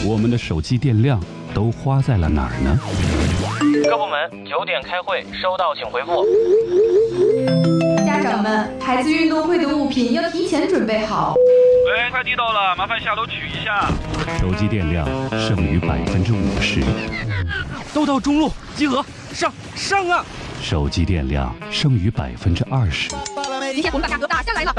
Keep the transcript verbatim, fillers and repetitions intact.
我们的手机电量都花在了哪儿呢？ 各部门九点开会，收到请回复。 家长们，孩子运动会的物品要提前准备好。 喂，快递到了，麻烦下楼取一下。 手机电量剩余百分之五十。 都到中路，集合，上上啊！ 手机电量剩余百分之二十。 今天我们把价格打下来了。